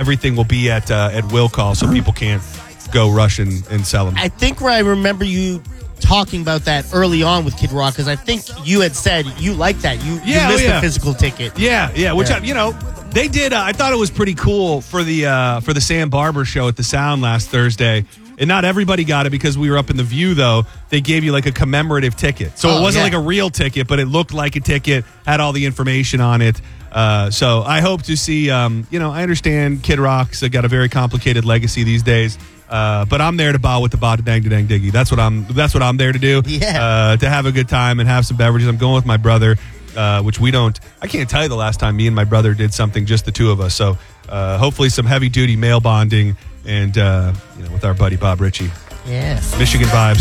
everything will be at will call, so people can't go rush and sell them. I think where I remember you talking about that early on with Kid Rock, because I think you had said you like that. You missed the physical ticket. Yeah. Which they did. I thought it was pretty cool for the Sam Barber show at the Sound last Thursday. And not everybody got it because we were up in the View, though. They gave you like a commemorative ticket. So it wasn't like a real ticket, but it looked like a ticket, had all the information on it. So I hope to see, I understand Kid Rock's got a very complicated legacy these days. But I'm there to bow with the ba dang dang diggy. That's what I'm there to do. Yeah. To have a good time and have some beverages. I'm going with my brother, which we don't. I can't tell you the last time me and my brother did something, just the two of us. So hopefully some heavy duty male bonding and with our buddy Bob Ritchie. Yeah. Michigan vibes.